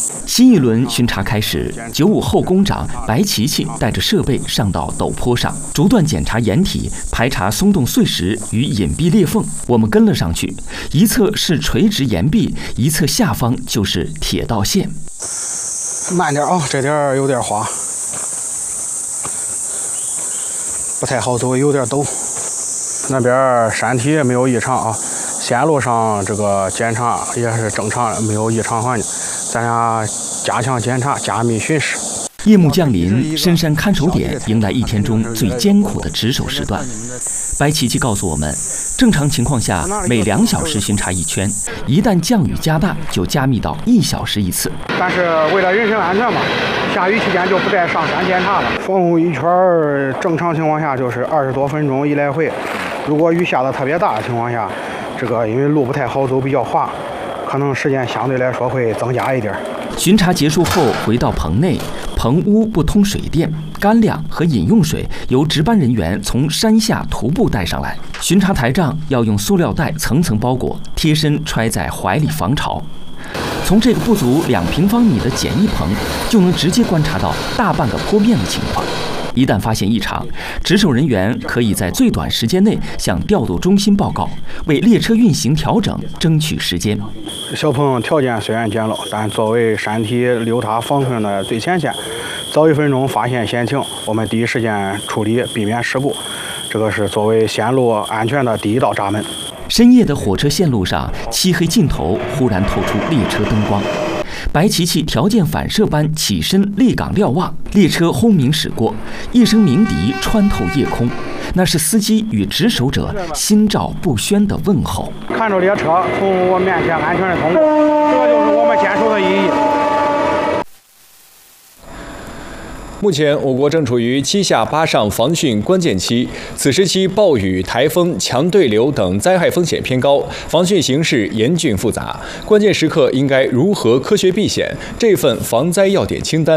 新一轮巡查开始，95后工长白琪琪带着设备上到陡坡上，逐段检查掩体，排查松动碎石与隐蔽裂缝。我们跟了上去，一侧是垂直岩壁，一侧下方就是铁道线。 慢点啊，这点有点滑，不太好走，有点陡。那边山体也没有异常啊，线路上这个检查也是正常，没有异常环境。咱俩加强检查，加密巡视。 夜幕降临，深山看守点迎来一天中最艰苦的值守时段。白琪琪告诉我们，正常情况下每2小时巡查一圈，一旦降雨加大，就加密到1小时一次。 但是为了人身安全嘛，下雨期间就不再上山检查了。防护一圈正常情况下就是20多分钟一来回。如果雨下的特别大的情况下，这个因为路不太好走，比较滑，可能时间相对来说会增加一点。 巡查结束后，回到棚内，棚屋不通水电，干粮和饮用水由值班人员从山下徒步带上来。巡查台帐要用塑料袋层层包裹，贴身揣在怀里防潮。从这个不足2平方米的简易棚，就能直接观察到大半个坡面的情况。一旦发现异常，值守人员可以在最短时间内向调度中心报告，为列车运行调整争取时间。 小棚条件虽然简陋，但作为山体溜塌防困的最前线，早1分钟发现险情，我们第一时间处理，避免事故。这个是作为线路安全的第一道闸门。 深夜的火车线路上，漆黑尽头忽然透出列车灯光。白琪琪条件反射般起身立岗瞭望，列车轰鸣驶过，一声鸣笛穿透夜空，那是司机与值守者心照不宣的问候。 看着列车从我面前安全的通过，这就是我们坚守的意义。 目前，我国正处于7下8上防汛关键期，此时期暴雨、台风、强对流等灾害风险偏高，防汛形势严峻复杂。关键时刻应该如何科学避险？这份防灾要点清单